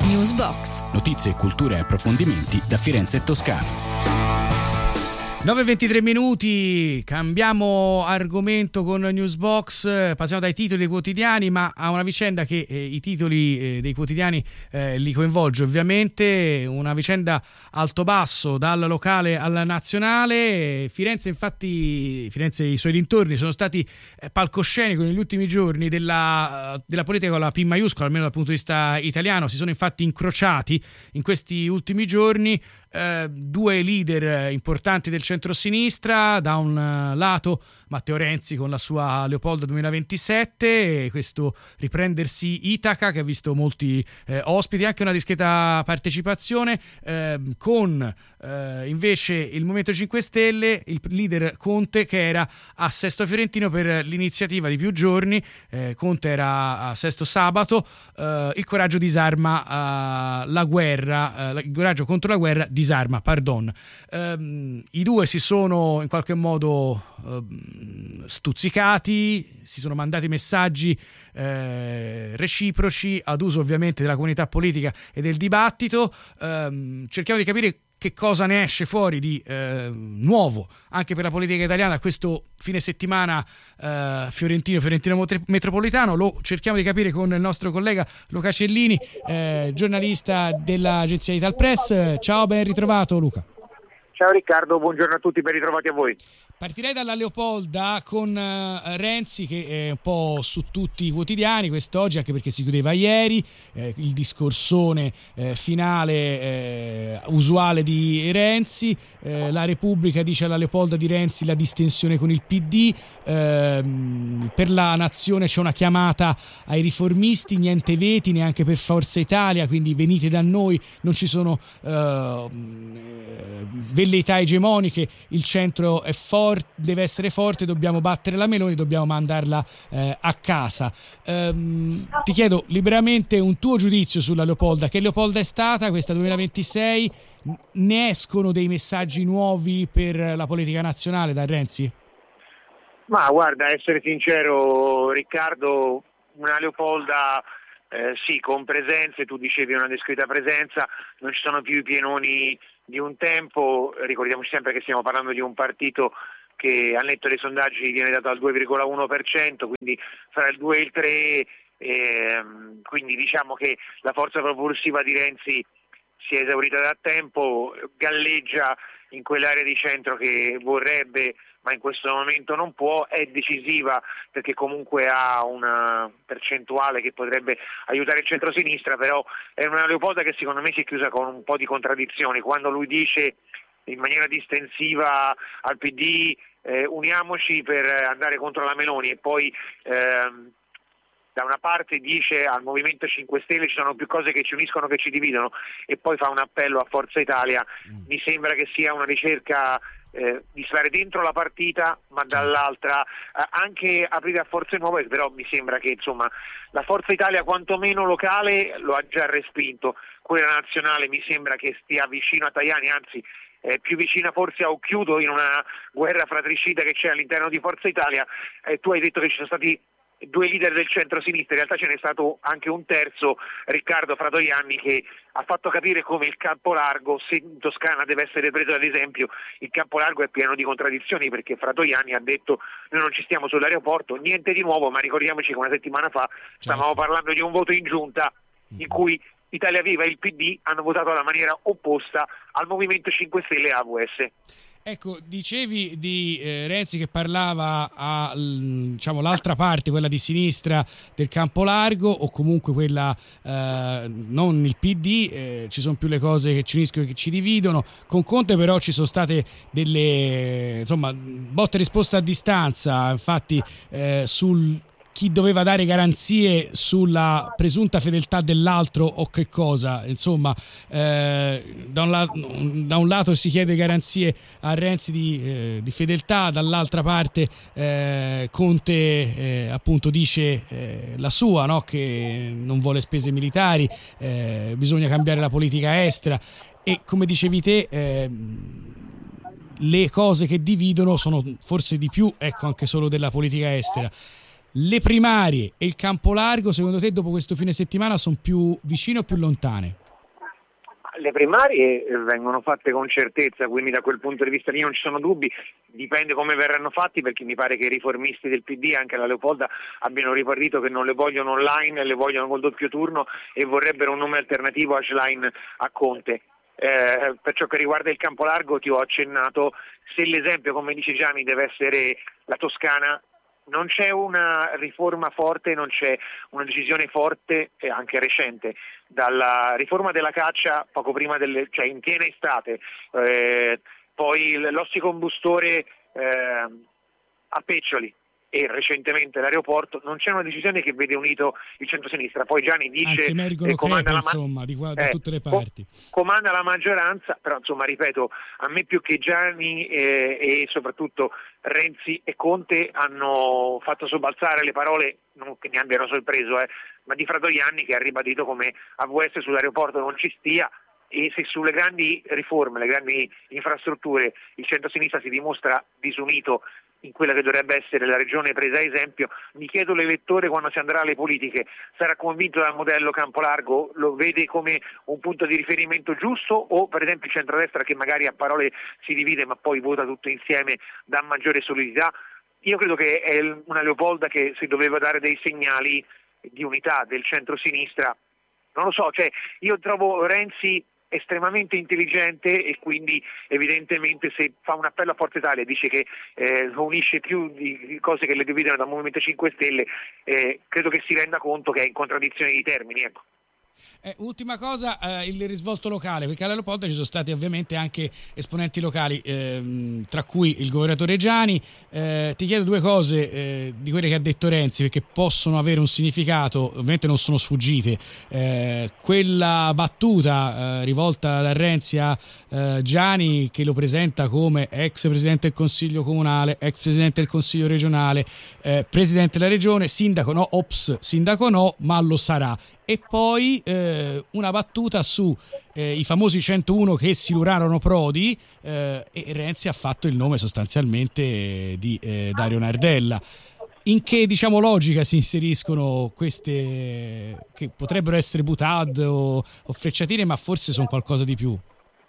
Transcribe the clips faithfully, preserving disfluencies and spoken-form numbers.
Newsbox. Notizie, cultura e approfondimenti da Firenze e Toscana. nove e ventitré minuti, cambiamo argomento con Newsbox, passiamo dai titoli dei quotidiani, ma a una vicenda che eh, i titoli eh, dei quotidiani eh, li coinvolge ovviamente, una vicenda alto-basso dal locale al nazionale. Firenze, infatti, Firenze e i suoi dintorni sono stati eh, palcoscenico negli ultimi giorni della, della politica con la P maiuscola, almeno dal punto di vista italiano. Si sono infatti incrociati in questi ultimi giorni Eh, due leader importanti del centrosinistra. Da un lato Matteo Renzi con la sua Leopolda duemilaventisette, questo riprendersi Itaca che ha visto molti eh, ospiti, anche una discreta partecipazione, eh, con eh, invece il Movimento cinque Stelle, il leader Conte che era a Sesto Fiorentino per l'iniziativa di più giorni. eh, Conte era a Sesto Sabato. eh, il coraggio disarma eh, la guerra, eh, il coraggio contro la guerra disarma, pardon. Um, I due si sono in qualche modo um, stuzzicati, si sono mandati messaggi eh, reciproci ad uso ovviamente della comunità politica e del dibattito. Um, cerchiamo di capire che cosa ne esce fuori di eh, nuovo anche per la politica italiana questo fine settimana eh, fiorentino, fiorentino metropolitano. Lo cerchiamo di capire con il nostro collega Luca Cellini, eh, giornalista dell'agenzia Italpress. Ciao, ben ritrovato Luca. Ciao Riccardo, buongiorno a tutti, ben ritrovati a voi. Partirei dalla Leopolda con uh, Renzi, che è un po' su tutti i quotidiani quest'oggi, anche perché si chiudeva ieri, eh, il discorsone eh, finale eh, usuale di Renzi. eh, la Repubblica dice alla Leopolda di Renzi la distensione con il P D. eh, per la Nazione c'è una chiamata ai riformisti, niente veti neanche per Forza Italia, quindi venite da noi, non ci sono eh, velleità egemoniche, il centro è forte, deve essere forte, dobbiamo battere la Meloni, dobbiamo mandarla eh, a casa. Ehm, ti chiedo liberamente un tuo giudizio sulla Leopolda. Che Leopolda è stata questa duemilaventisei? Ne escono dei messaggi nuovi per la politica nazionale da Renzi? Ma guarda, essere sincero Riccardo, una Leopolda eh, sì, con presenze, tu dicevi una discreta presenza, non ci sono più i pienoni di un tempo. Ricordiamoci sempre che stiamo parlando di un partito che al netto dei sondaggi viene dato al due virgola uno per cento, quindi fra il due e il tre, ehm, quindi diciamo che la forza propulsiva di Renzi si è esaurita da tempo, galleggia in quell'area di centro che vorrebbe ma in questo momento non può, è decisiva perché comunque ha una percentuale che potrebbe aiutare il centro-sinistra, però è una Leopolda che secondo me si è chiusa con un po' di contraddizioni. Quando lui dice in maniera distensiva al P D eh, uniamoci per andare contro la Meloni, e poi ehm, da una parte dice al Movimento cinque Stelle ci sono più cose che ci uniscono che ci dividono, e poi fa un appello a Forza Italia, mm. mi sembra che sia una ricerca eh, di stare dentro la partita, ma dall'altra eh, anche aprire a forze nuove, però mi sembra che insomma la Forza Italia quantomeno locale lo ha già respinto, quella nazionale mi sembra che stia vicino a Tajani, anzi Eh, più vicina forse a Occhiuto in una guerra fratricida che c'è all'interno di Forza Italia. Eh, tu hai detto che ci sono stati due leader del centro-sinistra, in realtà ce n'è stato anche un terzo, Riccardo Fratoianni, che ha fatto capire come il campo largo, se in Toscana deve essere preso ad esempio, il campo largo è pieno di contraddizioni, perché Fratoianni ha detto noi non ci stiamo sull'aeroporto, niente di nuovo, ma ricordiamoci che una settimana fa stavamo parlando di un voto in giunta in cui Italia Viva e il P D hanno votato alla maniera opposta al Movimento cinque Stelle e A V S. Ecco, dicevi di eh, Renzi che parlava a diciamo l'altra parte, quella di sinistra del campo largo, o comunque quella eh, non il P D, eh, ci sono più le cose che ci uniscono che ci dividono. Con Conte però ci sono state delle insomma botte e risposte a distanza, infatti eh, sul chi doveva dare garanzie sulla presunta fedeltà dell'altro o che cosa, insomma eh, da, un lato, da un lato si chiede garanzie a Renzi di, eh, di fedeltà, dall'altra parte eh, Conte eh, appunto dice eh, la sua, no? Che non vuole spese militari, eh, bisogna cambiare la politica estera, e come dicevi te eh, le cose che dividono sono forse di più, ecco, anche solo della politica estera. Le primarie e il campo largo, secondo te, dopo questo fine settimana, sono più vicine o più lontane? Le primarie vengono fatte con certezza, quindi da quel punto di vista lì non ci sono dubbi, dipende come verranno fatti, perché mi pare che i riformisti del P D, anche la Leopolda, abbiano ripartito che non le vogliono online, le vogliono col doppio turno e vorrebbero un nome alternativo a Schlein a Conte. Eh, per ciò che riguarda il campo largo ti ho accennato, se l'esempio, come dice Gianni, deve essere la Toscana, non c'è una riforma forte, non c'è una decisione forte e anche recente. Dalla riforma della caccia poco prima delle, cioè in piena estate, eh, poi l'ossicombustore eh, a Peccioli e recentemente l'aeroporto, non c'è una decisione che vede unito il centro-sinistra. Poi Gianni dice anzi emergono eh, comanda crepe, la ma- insomma di qua, da eh, tutte le parti co- comanda la maggioranza, però insomma ripeto, a me più che Gianni eh, e soprattutto Renzi e Conte hanno fatto sobbalzare le parole, non che mi abbiano sorpreso, eh, ma di Fratoianni, che ha ribadito come A V S sull'aeroporto non ci stia, e se sulle grandi riforme, le grandi infrastrutture il centro-sinistra si dimostra disunito in quella che dovrebbe essere la regione presa a esempio, mi chiedo l'elettore quando si andrà alle politiche sarà convinto dal modello campo largo, lo vede come un punto di riferimento giusto, o per esempio il centrodestra che magari a parole si divide ma poi vota tutto insieme, dà maggiore solidità. Io credo che è una Leopolda che si doveva dare dei segnali di unità del centro-sinistra, non lo so, cioè io trovo Renzi estremamente intelligente e quindi evidentemente se fa un appello a Forza Italia e dice che eh, unisce più di cose che le dividono dal Movimento cinque Stelle, eh, credo che si renda conto che è in contraddizione di termini, ecco. Eh, ultima cosa, eh, il risvolto locale, perché alla Leopolda ci sono stati ovviamente anche esponenti locali, ehm, tra cui il governatore Giani. Eh, ti chiedo due cose eh, di quelle che ha detto Renzi, perché possono avere un significato, ovviamente non sono sfuggite. Eh, quella battuta eh, rivolta da Renzi a eh, Giani, che lo presenta come ex presidente del Consiglio Comunale, ex presidente del Consiglio Regionale, eh, presidente della regione, sindaco no, ops, sindaco no, ma lo sarà. E poi eh, una battuta su eh, i famosi centouno che silurarono Prodi, eh, e Renzi ha fatto il nome sostanzialmente di eh, Dario Nardella. In che, diciamo, logica si inseriscono queste che potrebbero essere butade o, o frecciatine, ma forse sono qualcosa di più?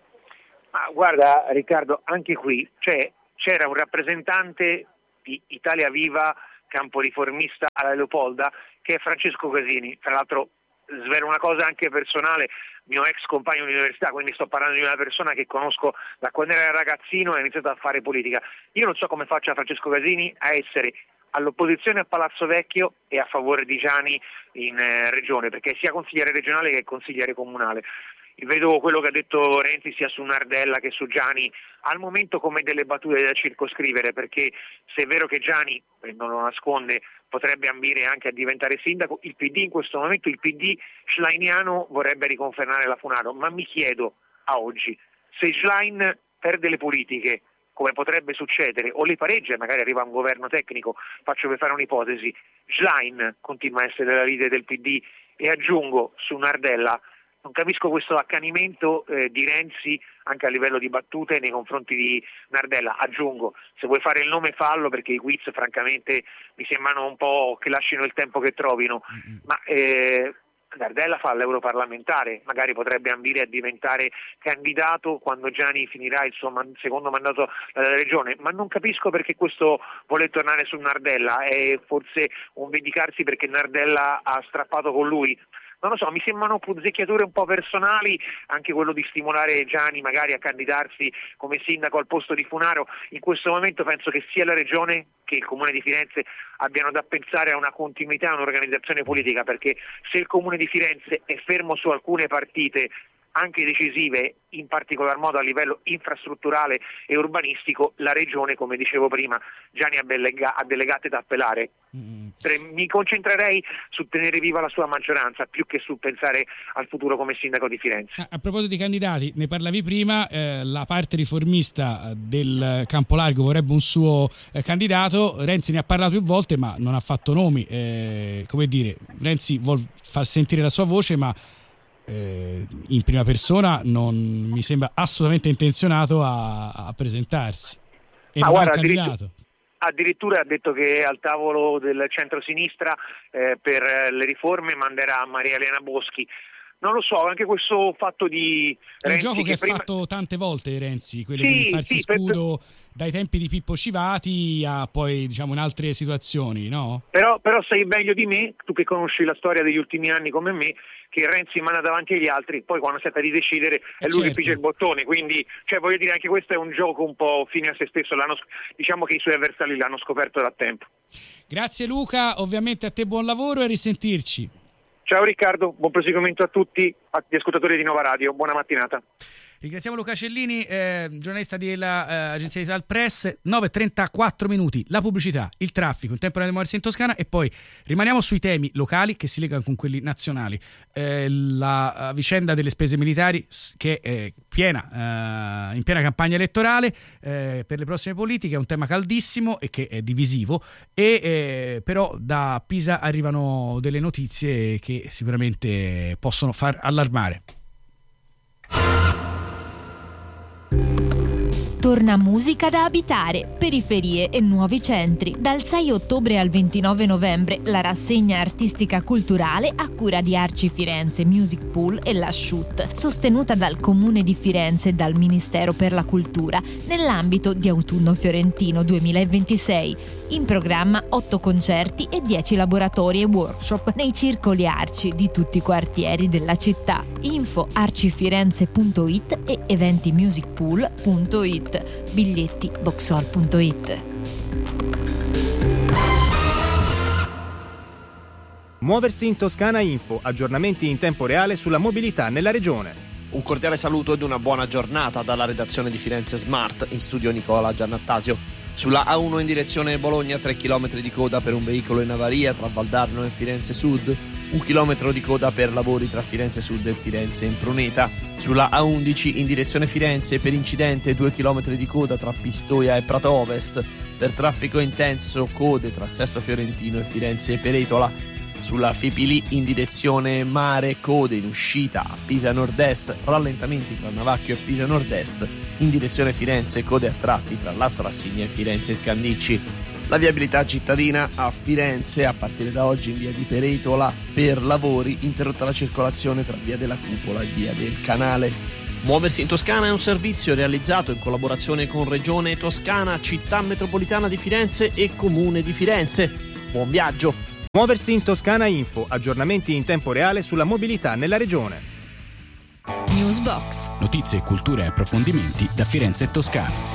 Ma guarda Riccardo, anche qui cioè, c'era un rappresentante di Italia Viva, campo riformista alla Leopolda, che è Francesco Casini, tra l'altro svelo una cosa anche personale, mio ex compagno di università, quindi sto parlando di una persona che conosco da quando era ragazzino e ha iniziato a fare politica. Io non so come faccia Francesco Casini a essere all'opposizione a Palazzo Vecchio e a favore di Giani in eh, regione, perché sia consigliere regionale che consigliere comunale. Vedo quello che ha detto Renzi sia su Nardella che su Giani al momento come delle battute da circoscrivere, perché se è vero che Giani, non lo nasconde, potrebbe ambire anche a diventare sindaco, il P D in questo momento, il P D schleiniano vorrebbe riconfermare la Funaro, ma mi chiedo a oggi se Schlein perde le politiche, come potrebbe succedere, o le pareggia e magari arriva un governo tecnico, faccio per fare un'ipotesi, Schlein continua a essere la leader del P D e aggiungo su Nardella. Non capisco questo accanimento eh, di Renzi anche a livello di battute nei confronti di Nardella. Aggiungo, se vuoi fare il nome fallo, perché i quiz francamente mi sembrano un po' che lasciano il tempo che trovino, mm-hmm. ma eh, Nardella fa l'europarlamentare, magari potrebbe ambire a diventare candidato quando Giani finirà il suo man- secondo mandato dalla regione, ma non capisco perché questo vuole tornare su Nardella, è forse un vendicarsi perché Nardella ha strappato con lui. Non lo so, mi sembrano punzecchiature un po' personali, anche quello di stimolare Giani magari a candidarsi come sindaco al posto di Funaro. In questo momento penso che sia la Regione che il Comune di Firenze abbiano da pensare a una continuità, a un'organizzazione politica, perché se il Comune di Firenze è fermo su alcune partite anche decisive, in particolar modo a livello infrastrutturale e urbanistico, la Regione, come dicevo prima, Giani ha, bellega- ha delegate da appellare. Mm. Mi concentrerei su tenere viva la sua maggioranza più che su pensare al futuro come sindaco di Firenze. A, a proposito di candidati, ne parlavi prima, eh, la parte riformista del Campolargo vorrebbe un suo eh, candidato, Renzi ne ha parlato più volte ma non ha fatto nomi, eh, come dire, Renzi vuol far sentire la sua voce ma in prima persona non mi sembra assolutamente intenzionato a, a presentarsi e ma non guarda, è un candidato. addirittura ha detto che al tavolo del centro-sinistra eh, per le riforme manderà Maria Elena Boschi. Non lo so, anche questo fatto di è Renzi un gioco che, che prima... ha fatto tante volte Renzi, quello sì, di farsi sì, scudo per... dai tempi di Pippo Civati a poi diciamo in altre situazioni, no? Però, però sai meglio di me, tu che conosci la storia degli ultimi anni come me, che Renzi manda davanti agli altri, poi quando si tratta di decidere è eh lui certo. che pigia il bottone, quindi cioè, voglio dire, anche questo è un gioco un po' fine a se stesso, l'hanno, diciamo che i suoi avversari l'hanno scoperto da tempo. Grazie Luca, ovviamente a te buon lavoro e a risentirci. Ciao Riccardo, buon proseguimento a tutti gli ascoltatori di Nova Radio, buona mattinata. Ringraziamo Luca Cellini, eh, giornalista dell'agenzia eh, di Sal Press. Nove e trentaquattro minuti, la pubblicità, il traffico, il tempo di muoversi in Toscana e poi rimaniamo sui temi locali che si legano con quelli nazionali. Eh, la vicenda delle spese militari che è piena, eh, in piena campagna elettorale eh, per le prossime politiche, è un tema caldissimo e che è divisivo e eh, però da Pisa arrivano delle notizie che sicuramente possono far allarmare. Torna Musica da abitare, periferie e nuovi centri. Dal sei ottobre al ventinove novembre la rassegna artistica culturale a cura di Arci Firenze Music Pool e la Shoot, sostenuta dal Comune di Firenze e dal Ministero per la Cultura, nell'ambito di Autunno Fiorentino duemilaventisei. In programma otto concerti e dieci laboratori e workshop nei circoli Arci di tutti i quartieri della città. Info arcifirenze punto it e eventimusicpool punto it. Biglietti boxhall punto it. Muoversi in Toscana Info, aggiornamenti in tempo reale sulla mobilità nella regione. Un cordiale saluto ed una buona giornata dalla redazione di Firenze Smart, in studio Nicola Giannattasio. Sulla A uno in direzione Bologna, tre chilometri di coda per un veicolo in avaria tra Valdarno e Firenze Sud, un chilometro di coda per lavori tra Firenze Sud e Firenze Impruneta. Sulla A undici in direzione Firenze, per incidente, due chilometri di coda tra Pistoia e Prato Ovest, per traffico intenso code tra Sesto Fiorentino e Firenze Peretola. Sulla Fipili in direzione Mare, code in uscita a Pisa Nord-Est, rallentamenti tra Navacchio e Pisa Nord-Est, in direzione Firenze, code a tratti tra La Strassigna e Firenze Scandicci. La viabilità cittadina a Firenze, a partire da oggi in via di Peretola, per lavori, interrotta la circolazione tra via della Cupola e via del Canale. Muoversi in Toscana è un servizio realizzato in collaborazione con Regione Toscana, Città Metropolitana di Firenze e Comune di Firenze. Buon viaggio! Muoversi in Toscana Info, aggiornamenti in tempo reale sulla mobilità nella regione. Newsbox. Notizie, cultura e approfondimenti da Firenze e Toscana.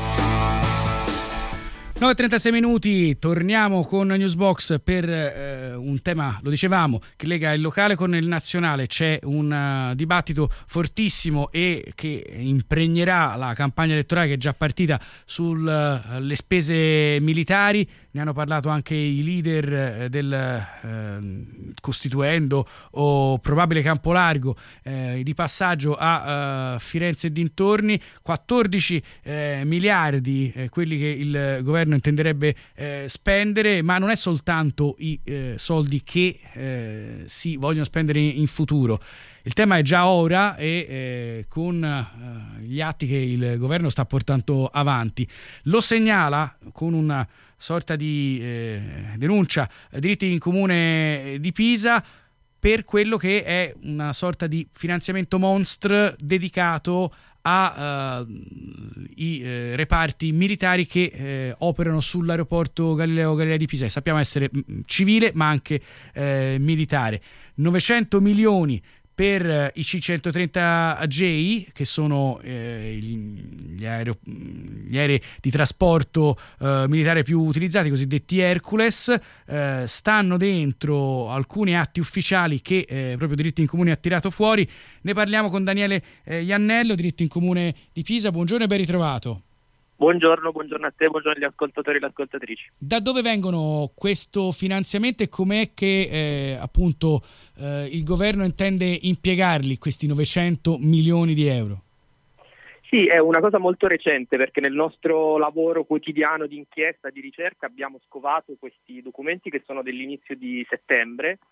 nove e trentasei minuti, torniamo con Newsbox per eh, un tema, lo dicevamo, che lega il locale con il nazionale. C'è un uh, dibattito fortissimo e che impregnerà la campagna elettorale che è già partita sulle uh, spese militari. Ne hanno parlato anche i leader uh, del uh, Costituendo o probabile Campolargo uh, di passaggio a uh, Firenze e dintorni. quattordici uh, miliardi, uh, quelli che il governo intenderebbe eh, spendere, ma non è soltanto i eh, soldi che eh, si vogliono spendere in, in futuro. Il tema è già ora e eh, con eh, gli atti che il governo sta portando avanti. Lo segnala con una sorta di eh, denuncia diritti in comune di Pisa per quello che è una sorta di finanziamento monstre dedicato a uh, i uh, reparti militari che uh, operano sull'aeroporto Galileo Galilei di Pisa, e sappiamo essere mh, civile ma anche uh, militare. novecento milioni per uh, i C centotrenta J, che sono eh, gli, aereo, gli aerei di trasporto eh, militare più utilizzati, cosiddetti Hercules. Eh, stanno dentro alcuni atti ufficiali che eh, proprio Diritti in Comune ha tirato fuori. Ne parliamo con Daniele eh, Iannello, Diritti in Comune di Pisa. Buongiorno e ben ritrovato. Buongiorno, buongiorno a te, buongiorno agli ascoltatori e alle ascoltatrici. Da dove vengono questo finanziamento e com'è che eh, appunto eh, il governo intende impiegarli, questi novecento milioni di euro? Sì, è una cosa molto recente, perché nel nostro lavoro quotidiano di inchiesta, di ricerca, abbiamo scovato questi documenti che sono dell'inizio di settembre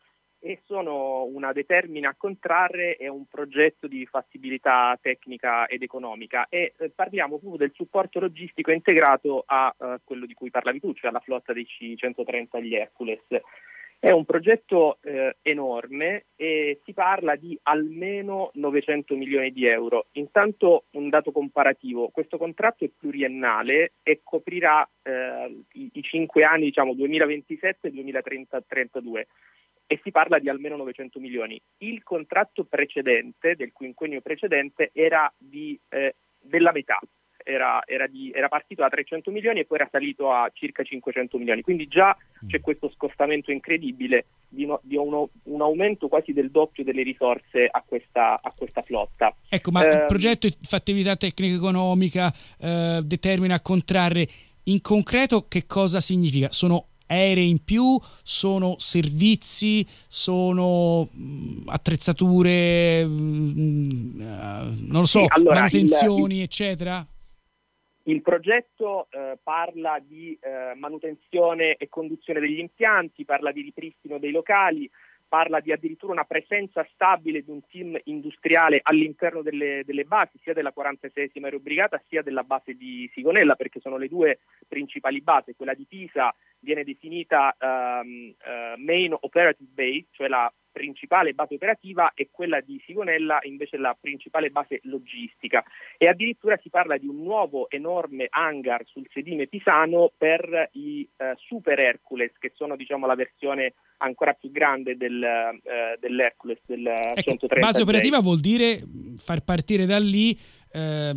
e sono una determina a contrarre e un progetto di fattibilità tecnica ed economica, e eh, parliamo proprio del supporto logistico integrato a uh, quello di cui parlavi tu, cioè alla flotta dei C centotrenta gli Hercules. È un progetto eh, enorme e si parla di almeno novecento milioni di euro. Intanto un dato comparativo: questo contratto è pluriennale e coprirà eh, i, i cinque anni, diciamo duemilaventisette duemilatrentadue, e si parla di almeno novecento milioni. Il contratto precedente, del quinquennio precedente, era di eh, della metà. Era, era, di, era partito da trecento milioni e poi era salito a circa cinquecento milioni, quindi già c'è questo scostamento incredibile di, no, di uno, un aumento quasi del doppio delle risorse a questa, a questa flotta. Ecco, ma eh, il progetto di fattibilità tecnico-economica eh, determina a contrarre, in concreto che cosa significa? Sono aerei in più, sono servizi, sono mh, attrezzature, mh, uh, non lo so, sì, allora, manutenzioni, il, eccetera? Il progetto eh, parla di eh, manutenzione e conduzione degli impianti, parla di ripristino dei locali, parla di addirittura una presenza stabile di un team industriale all'interno delle, delle basi, sia della quarantaseiesima Aerobrigata sia della base di Sigonella, perché sono le due principali basi. Quella di Pisa viene definita um, uh, Main Operative Base, cioè la principale base operativa, e quella di Sigonella invece la principale base logistica, e addirittura si parla di un nuovo enorme hangar sul sedime pisano per i uh, Super Hercules, che sono, diciamo, la versione ancora più grande del, uh, dell'Hercules del ecco, centotrenta. Base operativa vuol dire far partire da lì eh,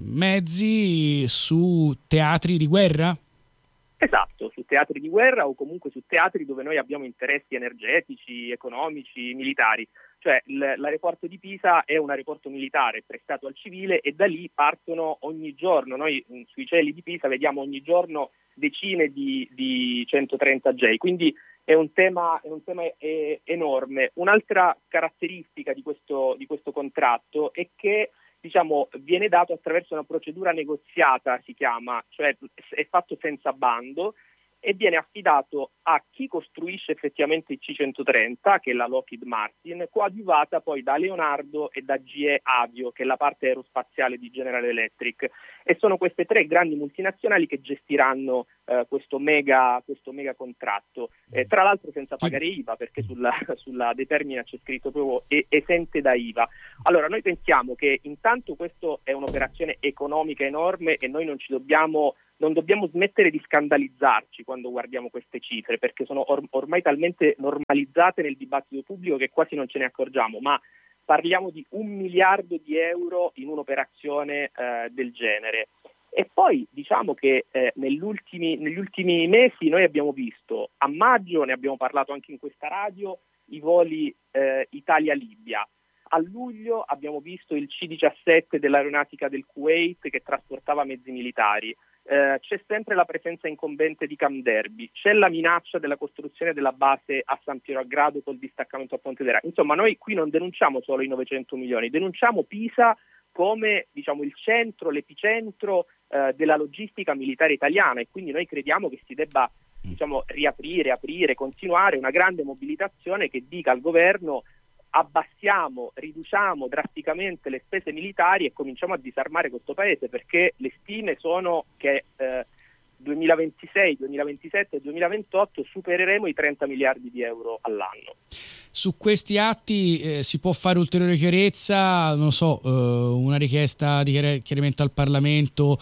mezzi su teatri di guerra? Esatto, su teatri di guerra o comunque su teatri dove noi abbiamo interessi energetici, economici, militari. Cioè il, l'aeroporto di Pisa è un aeroporto militare prestato al civile, e da lì partono ogni giorno, noi mh, sui cieli di Pisa vediamo ogni giorno decine di, di centotrenta J, quindi è un tema, è un tema è, enorme. Un'altra caratteristica di questo, di questo contratto è che, diciamo, viene dato attraverso una procedura negoziata, si chiama, cioè è fatto senza bando, e viene affidato a chi costruisce effettivamente il C centotrenta, che è la Lockheed Martin, coadiuvata poi da Leonardo e da G E Avio, che è la parte aerospaziale di General Electric, e sono queste tre grandi multinazionali che gestiranno eh, questo mega questo mega contratto, eh, tra l'altro senza pagare I V A, perché sulla, sulla determina c'è scritto proprio e, esente da I V A. Allora noi pensiamo che intanto questo è un'operazione economica enorme, e noi non ci dobbiamo non dobbiamo smettere di scandalizzarci quando guardiamo queste cifre, perché sono or- ormai talmente normalizzate nel dibattito pubblico che quasi non ce ne accorgiamo, ma parliamo di un miliardo di euro in un'operazione eh, del genere. E poi diciamo che eh, negli ultimi, negli ultimi mesi noi abbiamo visto, a maggio ne abbiamo parlato anche in questa radio, i voli eh, Italia-Libia. A luglio abbiamo visto il C diciassette dell'aeronautica del Kuwait che trasportava mezzi militari. Eh, c'è sempre la presenza incombente di Camp Derby, c'è la minaccia della costruzione della base a San Piero a Grado col distaccamento a Pontedera. Insomma, noi qui non denunciamo solo i novecento milioni, denunciamo Pisa come, diciamo, il centro, l'epicentro eh, della logistica militare italiana, e quindi noi crediamo che si debba, diciamo, riaprire, aprire, continuare una grande mobilitazione che dica al governo: abbassiamo, riduciamo drasticamente le spese militari e cominciamo a disarmare questo paese, perché le stime sono che eh, duemilaventisei, duemilaventisette e duemilaventotto supereremo i trenta miliardi di euro all'anno. Su questi atti eh, si può fare ulteriore chiarezza? Non so, eh, una richiesta di chiarimento al Parlamento,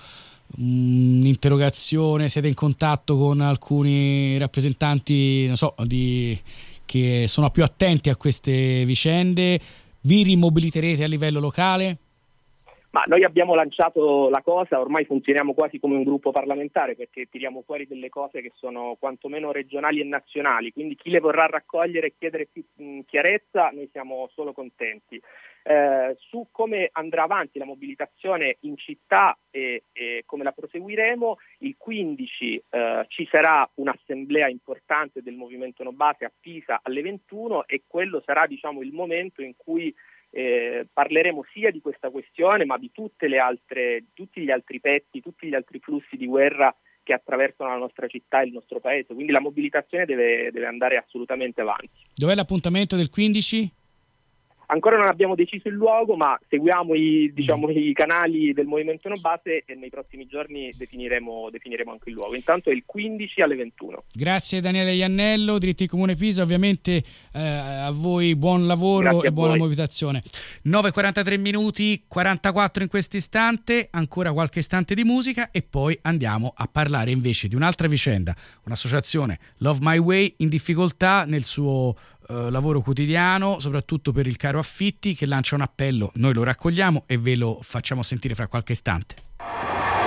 un'interrogazione, siete in contatto con alcuni rappresentanti, non so, di... che sono più attenti a queste vicende? Vi rimobiliterete a livello locale? Ma noi abbiamo lanciato la cosa, ormai funzioniamo quasi come un gruppo parlamentare, perché tiriamo fuori delle cose che sono quantomeno regionali e nazionali, quindi chi le vorrà raccogliere e chiedere più mh, chiarezza, noi siamo solo contenti. Eh, su come andrà avanti la mobilitazione in città e, e come la proseguiremo, il quindici eh, ci sarà un'assemblea importante del Movimento No Base a Pisa alle ventuno, e quello sarà, diciamo, il momento in cui Eh, parleremo sia di questa questione, ma di tutte le altre, tutti gli altri pezzi, tutti gli altri flussi di guerra che attraversano la nostra città e il nostro paese, quindi la mobilitazione deve, deve andare assolutamente avanti. Dov'è l'appuntamento del quindici? Ancora non abbiamo deciso il luogo, ma seguiamo i, diciamo, i canali del Movimento No Base e nei prossimi giorni definiremo, definiremo anche il luogo. Intanto è il quindici alle ventuno. Grazie Daniele Iannello, Diritti Comune Pisa, ovviamente eh, a voi buon lavoro Grazie e buona voi. mobilitazione. nove e quarantatré minuti, quarantaquattro in questo istante, ancora qualche istante di musica e poi andiamo a parlare invece di un'altra vicenda, un'associazione Love My Way in difficoltà nel suo Uh, lavoro quotidiano, soprattutto per il caro affitti, che lancia un appello. Noi lo raccogliamo e ve lo facciamo sentire fra qualche istante.